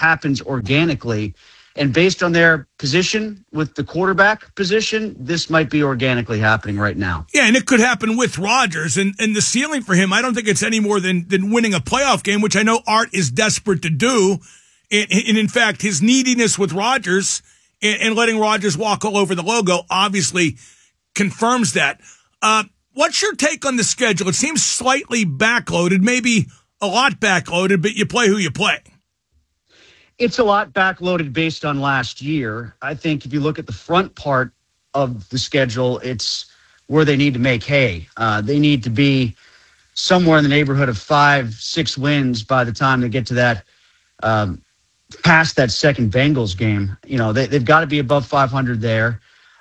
happens organically. And based on their position with the quarterback position, this might be organically happening right now. Yeah, and it could happen with Rodgers. And the ceiling for him, I don't think it's any more than winning a playoff game, which I know Art is desperate to do. And in fact, his neediness with Rodgers and letting Rodgers walk all over the logo obviously confirms that. What's your take on the schedule? It seems slightly backloaded, maybe a lot backloaded, but you play who you play. It's a lot backloaded based on last year. I think if you look at the front part of the schedule, it's where they need to make hay. They need to be somewhere in the neighborhood of 5-6 wins by the time they get to that, past that second Bengals game. You know, they've got to be above 500 there.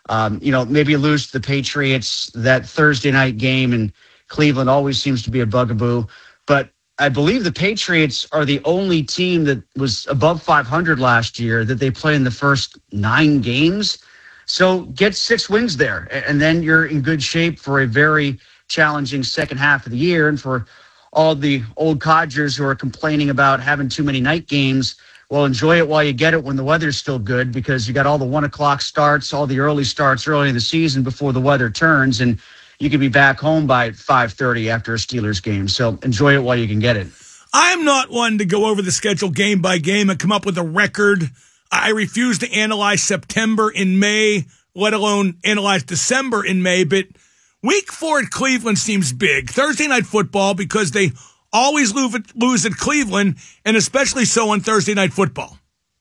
Maybe lose to the Patriots. That Thursday night game in Cleveland always seems to be a bugaboo. But I believe the Patriots are the only team that was above 500 last year that they play in the first 9 games. So get 6 wins there, and then you're in good shape for a very challenging second half of the year. And for all the old codgers who are complaining about having too many night games, well, enjoy it while you get it when the weather's still good, because you got all the 1 o'clock starts, all the early starts early in the season before the weather turns, and you could be back home by 5:30 after a Steelers game. So enjoy it while you can get it. I'm not one to go over the schedule game by game and come up with a record. I refuse to analyze September in May, let alone analyze December in May. But week 4 at Cleveland seems big. Thursday Night Football, because they always lose at Cleveland, and especially so on Thursday Night Football.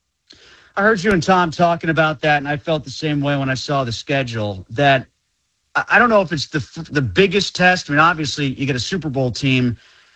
I heard you and Tom talking about that, and I felt the same way when I saw the schedule, that I don't know if it's the biggest test. I mean, obviously, you get a Super Bowl team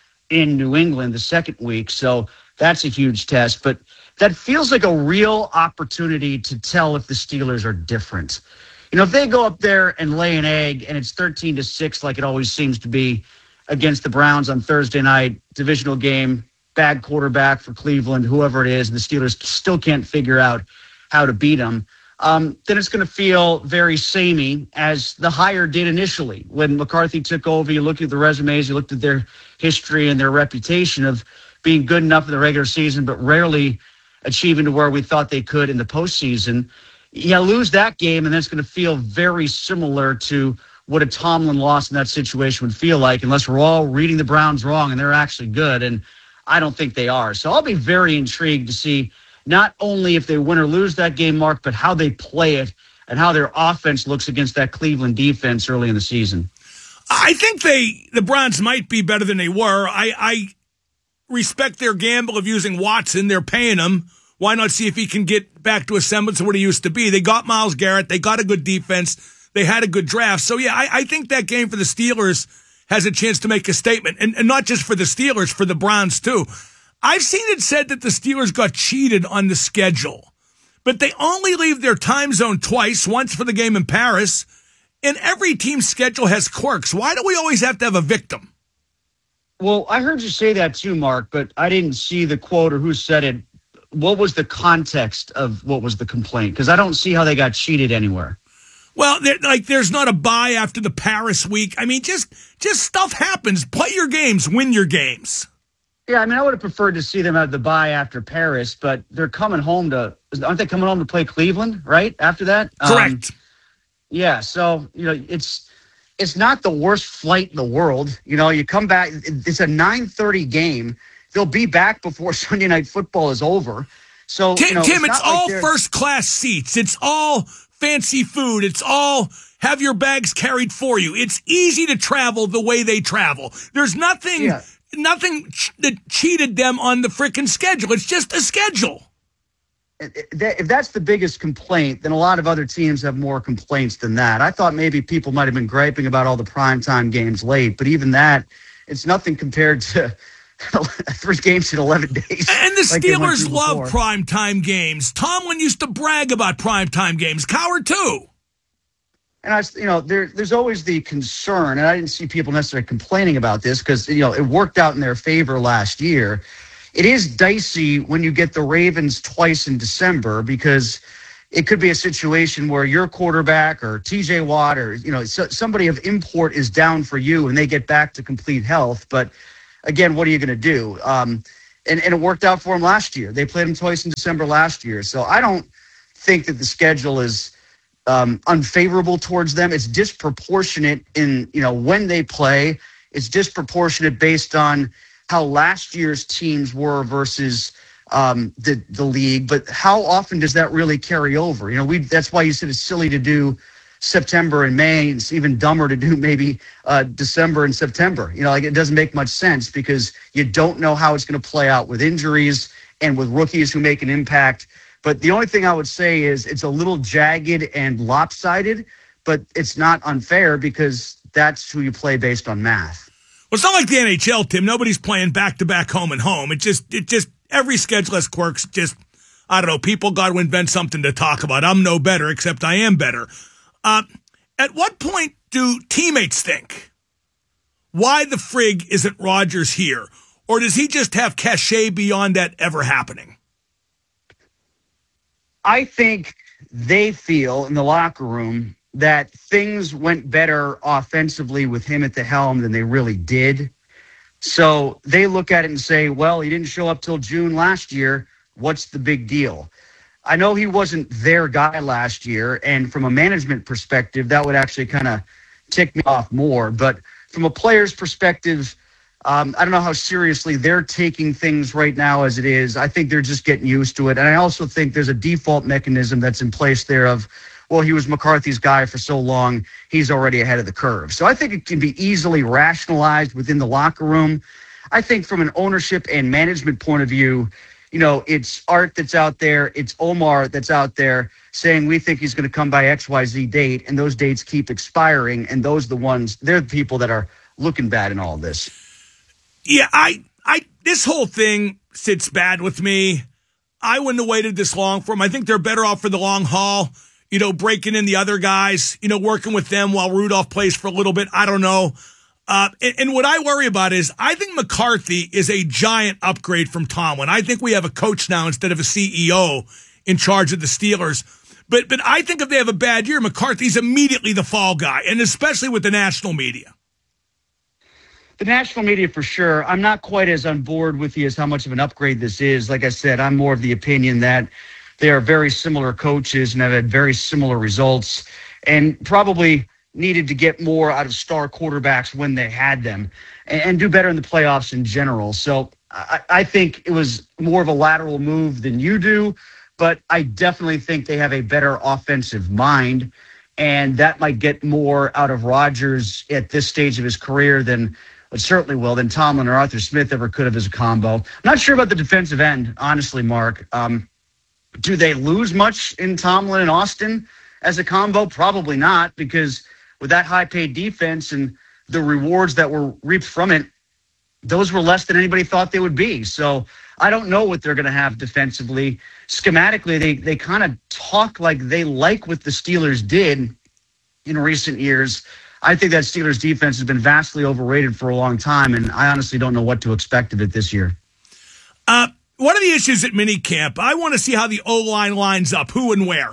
in New England the second week, so that's a huge test. But that feels like a real opportunity to tell if the Steelers are different. You know, if they go up there and lay an egg and it's 13-6, like it always seems to be against the Browns on Thursday night, divisional game, bad quarterback for Cleveland, whoever it is, and the Steelers still can't figure out how to beat them, then it's going to feel very samey, as the hire did initially. When McCarthy took over, you looked at the resumes, you looked at their history and their reputation of being good enough in the regular season, but rarely achieving to where we thought they could in the postseason. You lose that game, and then it's going to feel very similar to what a Tomlin loss in that situation would feel like, unless we're all reading the Browns wrong and they're actually good, and I don't think they are. So I'll be very intrigued to see not only if they win or lose that game, Mark, but how they play it and how their offense looks against that Cleveland defense early in the season. I think the Browns might be better than they were. I respect their gamble of using Watson. They're paying him. Why not see if he can get back to a semblance of what he used to be? They got Myles Garrett. They got a good defense. They had a good draft. So, yeah, I think that game for the Steelers has a chance to make a statement. And not just for the Steelers, for the Browns, too. I've seen it said that the Steelers got cheated on the schedule, but they only leave their time zone twice, once for the game in Paris, and every team's schedule has quirks. Why do we always have to have a victim? Well, I heard you say that too, Mark, but I didn't see the quote or who said it. What was the context of what was the complaint? Because I don't see how they got cheated anywhere. Well, there's not a bye after the Paris week. I mean, just stuff happens. Play your games, win your games. Yeah, I mean, I would have preferred to see them have the bye after Paris, but they're coming home aren't they coming home to play Cleveland, right, after that? Correct. Yeah, so, it's not the worst flight in the world. You come back, it's a 9:30 game. They'll be back before Sunday Night Football is over. So, Tim, it's all first-class seats. It's all fancy food. It's all have your bags carried for you. It's easy to travel the way they travel. There's nothing that cheated them on the frickin' schedule. It's just a schedule. If that's the biggest complaint, then a lot of other teams have more complaints than that. I thought maybe people might have been griping about all the primetime games late, but even that, it's nothing compared to 3 games in 11 days. And the Steelers love primetime games. Tomlin used to brag about primetime games. Cowher, too. And there's always the concern, and I didn't see people necessarily complaining about this because, it worked out in their favor last year. It is dicey when you get the Ravens twice in December, because it could be a situation where your quarterback or TJ Watt or, somebody of import is down for you and they get back to complete health. But again, what are you going to do? And it worked out for him last year. They played him twice in December last year. So I don't think that the schedule is unfavorable towards them. It's disproportionate in, when they play. It's disproportionate based on how last year's teams were versus the league. But how often does that really carry over? That's why you said it's silly to do September and May. It's even dumber to do maybe December and September. It doesn't make much sense because you don't know how it's going to play out with injuries and with rookies who make an impact. But the only thing I would say is it's a little jagged and lopsided, but it's not unfair because that's who you play based on math. Well, it's not like the NHL, Tim. Nobody's playing back-to-back home and home. It just every schedule has quirks. I don't know. People got to invent something to talk about. I'm no better, except I am better. At what point do teammates think, why the frig isn't Rogers here? Or does he just have cachet beyond that ever happening? I think they feel in the locker room that things went better offensively with him at the helm than they really did. So they look at it and say, well, he didn't show up till June last year. What's the big deal? I know he wasn't their guy last year, and from a management perspective, that would actually kind of tick me off more. But from a player's perspective, I don't know how seriously they're taking things right now as it is. I think they're just getting used to it. And I also think there's a default mechanism that's in place there of, well, he was McCarthy's guy for so long, he's already ahead of the curve. So I think it can be easily rationalized within the locker room. I think from an ownership and management point of view, it's Art that's out there. It's Omar that's out there saying we think he's going to come by XYZ date, and those dates keep expiring, and they're the people that are looking bad in all this. Yeah, this whole thing sits bad with me. I wouldn't have waited this long for him. I think they're better off for the long haul, breaking in the other guys, working with them while Rudolph plays for a little bit. I don't know. And what I worry about is I think McCarthy is a giant upgrade from Tomlin. I think we have a coach now instead of a CEO in charge of the Steelers. But I think if they have a bad year, McCarthy's immediately the fall guy, and especially with the national media. The national media, for sure. I'm not quite as on board with you as how much of an upgrade this is. Like I said, I'm more of the opinion that they are very similar coaches and have had very similar results and probably needed to get more out of star quarterbacks when they had them and do better in the playoffs in general. So I think it was more of a lateral move than you do, but I definitely think they have a better offensive mind, and that might get more out of Rodgers at this stage of his career than Tomlin or Arthur Smith ever could have as a combo. I'm not sure about the defensive end, honestly, Mark. Do they lose much in Tomlin and Austin as a combo? Probably not, because with that high-paid defense and the rewards that were reaped from it, those were less than anybody thought they would be. So I don't know what they're going to have defensively. Schematically, they kind of talk like they like what the Steelers did in recent years. I think that Steelers defense has been vastly overrated for a long time, and I honestly don't know what to expect of it this year. One of the issues at minicamp, I want to see how the O-line lines up, who and where.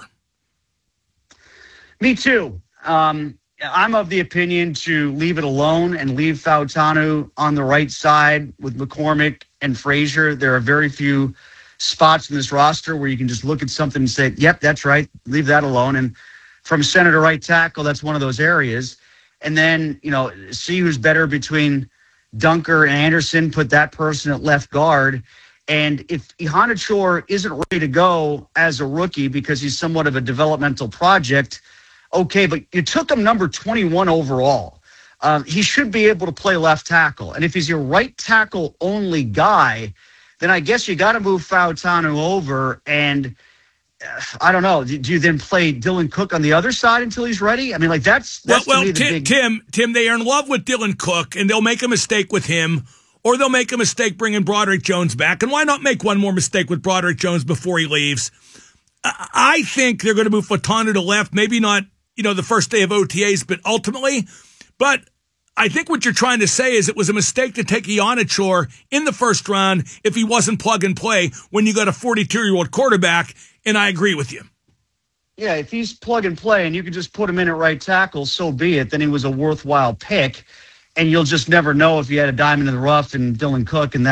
Me too. I'm of the opinion to leave it alone and leave Fautanu on the right side with McCormick and Frazier. There are very few spots in this roster where you can just look at something and say, yep, that's right, leave that alone. And from center to right tackle, that's one of those areas. And then, see who's better between Dunker and Anderson, put that person at left guard. And if Iheanacho isn't ready to go as a rookie because he's somewhat of a developmental project, okay, but you took him number 21 overall. He should be able to play left tackle. And if he's your right tackle only guy, then I guess you got to move Fautanu over. And I don't know. Do you then play Dylan Cook on the other side until he's ready? I mean, that's well, to me the big... Tim, they are in love with Dylan Cook, and they'll make a mistake with him, or they'll make a mistake bringing Broderick Jones back. And why not make one more mistake with Broderick Jones before he leaves? I think they're going to move Fautanu to left, maybe not, the first day of OTAs, but ultimately. But I think what you're trying to say is it was a mistake to take Iheanacho in the first round if he wasn't plug and play when you got a 42-year-old quarterback, and I agree with you. Yeah, if he's plug and play and you can just put him in at right tackle, so be it. Then he was a worthwhile pick, and you'll just never know if you had a diamond in the rough and Dylan Cook, and that's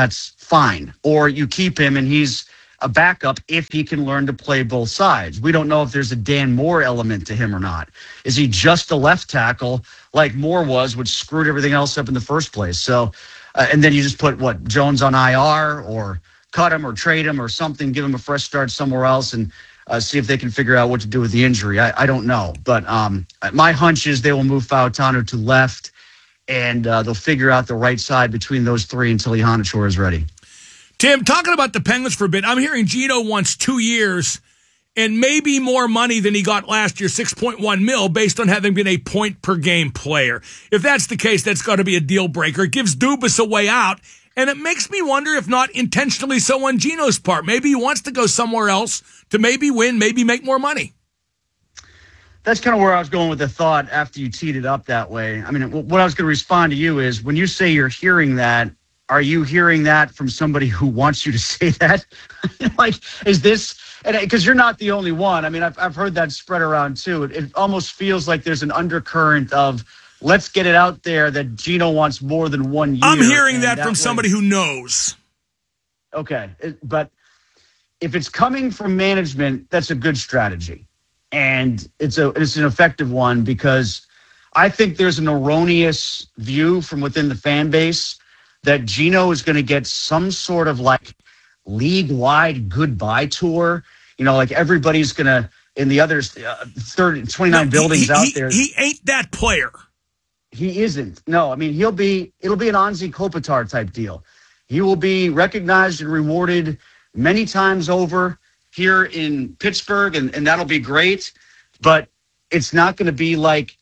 fine. Or you keep him and he's a backup if he can learn to play both sides. We don't know if there's a Dan Moore element to him or not. Is he just a left tackle like Moore was, which screwed everything else up in the first place? So, and then you just put Jones on IR or cut him or trade him or something, give him a fresh start somewhere else and see if they can figure out what to do with the injury. I don't know. But my hunch is they will move Fautanu to left and they'll figure out the right side between those three until Ihanacho is ready. Tim, talking about the Penguins for a bit, I'm hearing Gino wants 2 years and maybe more money than he got last year, $6.1 million, based on having been a point-per-game player. If that's the case, that's got to be a deal breaker. It gives Dubas a way out, and it makes me wonder if not intentionally so on Gino's part. Maybe he wants to go somewhere else to maybe win, maybe make more money. That's kind of where I was going with the thought after you teed it up that way. I mean, what I was going to respond to you is when you say you're hearing that, are you hearing that from somebody who wants you to say that? Like, is this, because you're not the only one. I mean, I've heard that spread around too. It almost feels like there's an undercurrent of let's get it out there that Gino wants more than 1 year. I'm hearing that from somebody who knows. Okay. But if it's coming from management, that's a good strategy. And it's an effective one because I think there's an erroneous view from within the fan base that Gino is going to get some sort of like league-wide goodbye tour. You know, like everybody's going to, in the other 29 buildings out there. He ain't that player. He isn't. No, I mean, it'll be an Anze Kopitar type deal. He will be recognized and rewarded many times over here in Pittsburgh, and that'll be great. But it's not going to be like,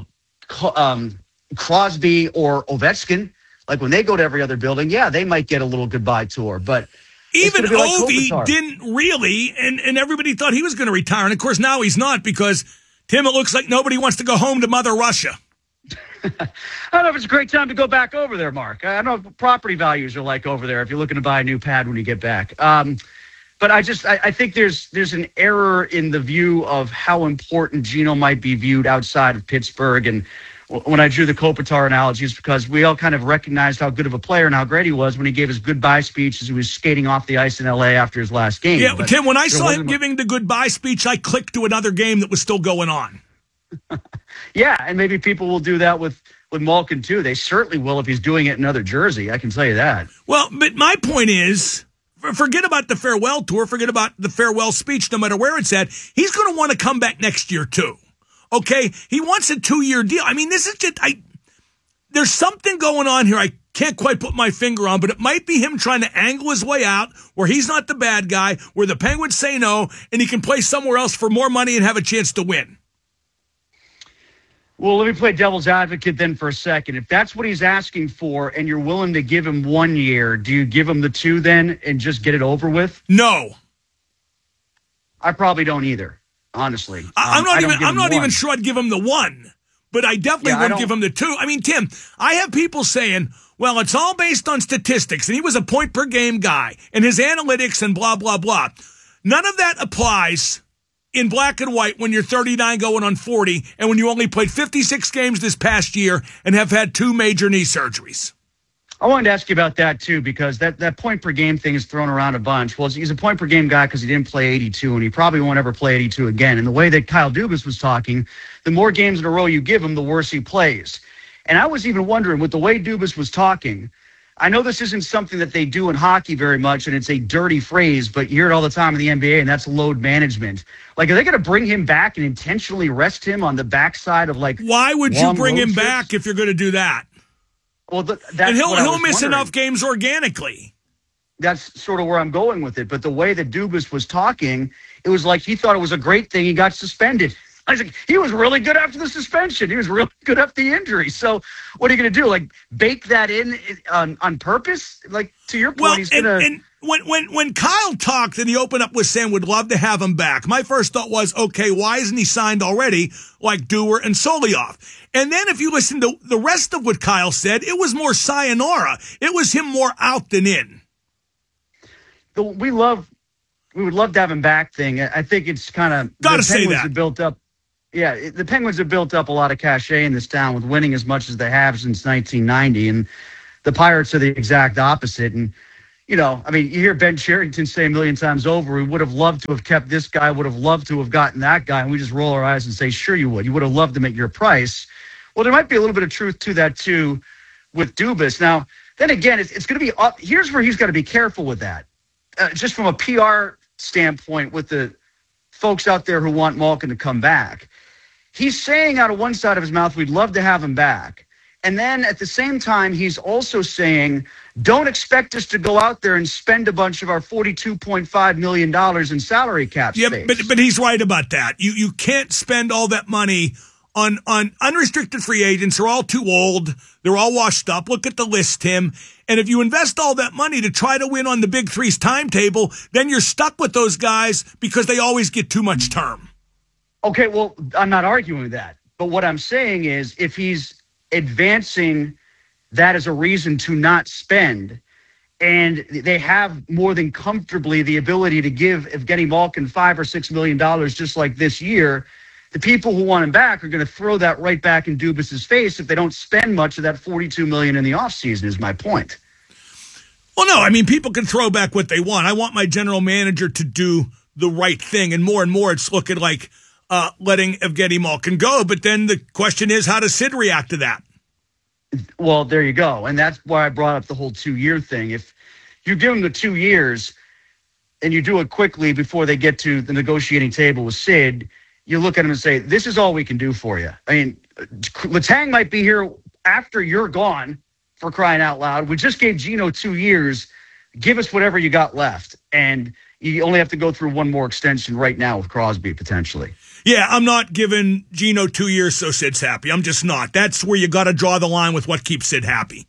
Crosby or Ovechkin. Like when they go to every other building, yeah, they might get a little goodbye tour. But even Ovi didn't really, and everybody thought he was going to retire. And, of course, now he's not because, Tim, it looks like nobody wants to go home to Mother Russia. I don't know if it's a great time to go back over there, Mark. I don't know what property values are like over there if you're looking to buy a new pad when you get back. But I think there's an error in the view of how important Gino might be viewed outside of Pittsburgh. And when I drew the Kopitar analogy, it's because we all kind of recognized how good of a player and how great he was when he gave his goodbye speech as he was skating off the ice in L.A. after his last game. Yeah, but Tim, when I saw him giving the goodbye speech, I clicked to another game that was still going on. Yeah, and maybe people will do that with Malkin too. They certainly will if he's doing it in another jersey. I can tell you that. Well, but my point is, forget about the farewell tour, forget about the farewell speech, no matter where it's at. He's going to want to come back next year too. Okay? He wants a 2-year deal. I mean, this is just, there's something going on here I can't quite put my finger on, but it might be him trying to angle his way out where he's not the bad guy, where the Penguins say no, and he can play somewhere else for more money and have a chance to win. Well, let me play devil's advocate then for a second. If that's what he's asking for and you're willing to give him 1 year, do you give him the 2 then and just get it over with? No. I probably don't either, honestly. I'm not even sure I'd give him the 1, but I definitely wouldn't give him the 2. I mean, Tim, I have people saying, well, it's all based on statistics, and he was a point-per-game guy, and his analytics and blah, blah, blah. None of that applies in black and white when you're 39 going on 40 and when you only played 56 games this past year and have had 2 major knee surgeries. I wanted to ask you about that too, because that point per game thing is thrown around a bunch. Well, he's a point per game guy because he didn't play 82 and he probably won't ever play 82 again. And the way that Kyle Dubas was talking, the more games in a row you give him, the worse he plays. And I was even wondering with the way Dubas was talking, I know this isn't something that they do in hockey very much, and it's a dirty phrase, but you hear it all the time in the NBA, and that's load management. Like, are they going to bring him back and intentionally rest him on the backside of, like, why would you bring him back if you're going to do that? Well, that's and he'll miss wondering. enough games organically. That's sort of where I'm going with it. But the way that Dubas was talking, it was like he thought it was a great thing he got suspended. I was like, he was really good after the suspension. He was really good after the injury. So what are you going to do? Like, bake that in on purpose? Like, to your point, he's going to... And when Kyle talked and he opened up with saying would love to have him back, my first thought was, okay, why isn't he signed already like Dewar and Solioff? And then if you listen to the rest of what Kyle said, it was more sayonara. It was him more out than in. We would love to have him back thing. I think it's kind of... Gotta say that. Built up. Yeah, the Penguins have built up a lot of cachet in this town with winning as much as they have since 1990, and the Pirates are the exact opposite. And, I mean, you hear Ben Cherington say a million times over, we would have loved to have kept this guy, would have loved to have gotten that guy. And we just roll our eyes and say, sure, you would. You would have loved him at your price. Well, there might be a little bit of truth to that, too, with Dubas. Now, then again, it's going to be up. Here's where he's got to be careful with that. Just from a PR standpoint with the folks out there who want Malkin to come back. He's saying out of one side of his mouth, we'd love to have him back. And then at the same time, he's also saying, don't expect us to go out there and spend a bunch of our $42.5 million in salary cap space. Yeah, but he's right about that. You can't spend all that money on unrestricted free agents. They're all too old. They're all washed up. Look at the list, Tim. And if you invest all that money to try to win on the Big Three's timetable, then you're stuck with those guys because they always get too much term. Okay, well, I'm not arguing that. But what I'm saying is if he's advancing that as a reason to not spend, and they have more than comfortably the ability to give Evgeny Malkin $5 or $6 million just like this year, the people who want him back are going to throw that right back in Dubas's face if they don't spend much of that $42 million in the offseason, is my point. Well, no, I mean, people can throw back what they want. I want my general manager to do the right thing, and more it's looking like letting Evgeny Malkin go. But then the question is, how does Sid react to that? Well, there you go. And that's why I brought up the whole 2-year thing. If you give them the 2 years and you do it quickly before they get to the negotiating table with Sid, you look at him and say, this is all we can do for you. I mean, Letang might be here after you're gone, for crying out loud. We just gave Gino 2 years. Give us whatever you got left. And you only have to go through one more extension right now with Crosby, potentially. Yeah, I'm not giving Gino 2 years so Sid's happy. I'm just not. That's where you got to draw the line with what keeps Sid happy.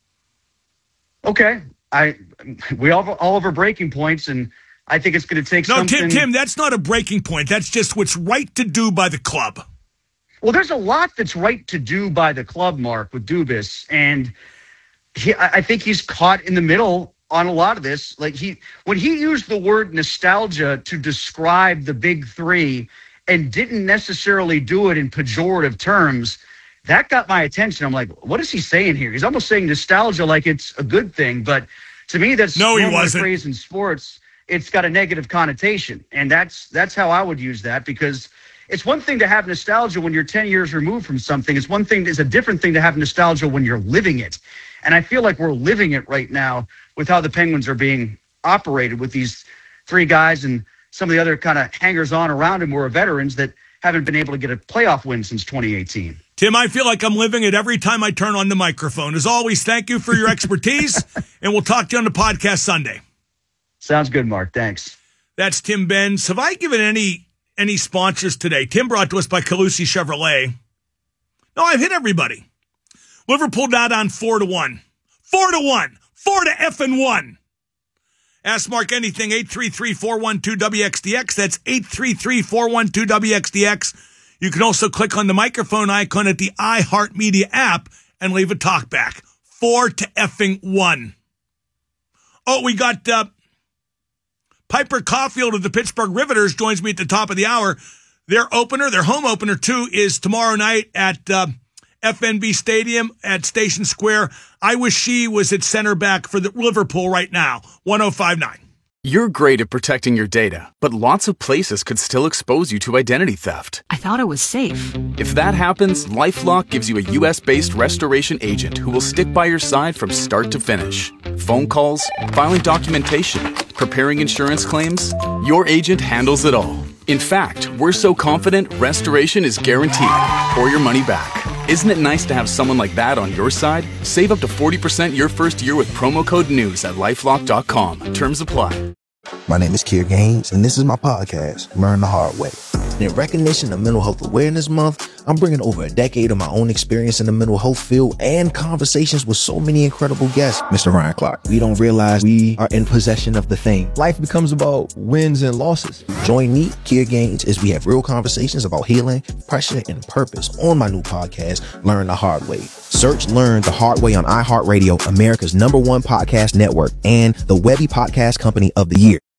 Okay. We all have our breaking points, and I think it's going to take something. No, Tim, that's not a breaking point. That's just what's right to do by the club. Well, there's a lot that's right to do by the club, Mark, with Dubas, and I think he's caught in the middle on a lot of this. Like when he used the word nostalgia to describe the Big Three and didn't necessarily do it in pejorative terms, that got my attention. I'm like, what is he saying here? He's almost saying nostalgia like it's a good thing. But to me, that's no, he wasn't. A phrase in sports. It's got a negative connotation. And that's how I would use that, because it's one thing to have nostalgia when you're 10 years removed from something. It's a different thing to have nostalgia when you're living it. And I feel like we're living it right now with how the Penguins are being operated with these 3 guys and some of the other kind of hangers-on around him who are veterans that haven't been able to get a playoff win since 2018. Tim, I feel like I'm living it every time I turn on the microphone. As always, thank you for your expertise, and we'll talk to you on the podcast Sunday. Sounds good, Mark. Thanks. That's Tim Benz. Have I given any sponsors today? Tim brought to us by Calusi Chevrolet. No, I've hit everybody. Liverpool now down 4-1. 4-1. 4-1. Ask Mark anything, 833-412-WXDX. That's 833-412-WXDX. You can also click on the microphone icon at the iHeartMedia app and leave a talk back. 4-1. Oh, we got Piper Caulfield of the Pittsburgh Riveters joins me at the top of the hour. Their home opener, too, is tomorrow night at FNB Stadium at Station Square. I wish she was at center back for the Liverpool right now. 105.9. You're great at protecting your data, but lots of places could still expose you to identity theft. I thought it was safe. If that happens, LifeLock gives you a U.S.-based restoration agent who will stick by your side from start to finish. Phone calls, filing documentation, preparing insurance claims, your agent handles it all. In fact, we're so confident restoration is guaranteed or your money back. Isn't it nice to have someone like that on your side? Save up to 40% your first year with promo code NEWS at LifeLock.com. Terms apply. My name is Kier Gaines, and this is my podcast, Learn the Hard Way. In recognition of Mental Health Awareness Month, I'm bringing over a decade of my own experience in the mental health field and conversations with so many incredible guests. Mr. Ryan Clark, we don't realize we are in possession of the thing. Life becomes about wins and losses. Join me, Kier Gaines, as we have real conversations about healing, pressure, and purpose on my new podcast, Learn the Hard Way. Search Learn the Hard Way on iHeartRadio, America's #1 podcast network, and the Webby Podcast Company of the Year.